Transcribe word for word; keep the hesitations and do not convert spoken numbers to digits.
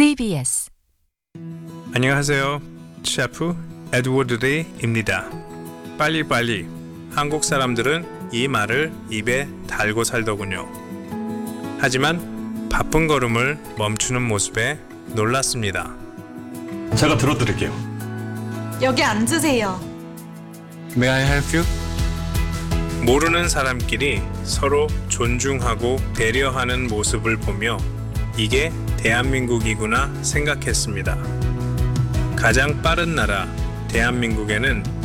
티비에스 안녕하세요. 셰프 에드워드 레이입니다. 빨리빨리. 한국 사람들은 이 말을 입에 달고 살더군요. 하지만 바쁜 걸음을 멈추는 모습에 놀랐습니다. 제가 들어드릴게요. 여기 앉으세요. May I help you? 모르는 사람끼리 서로 존중하고 배려하는 모습을 보며 이게 대한민국이구나 생각했습니다. 가장 빠른 나라 대한민국에는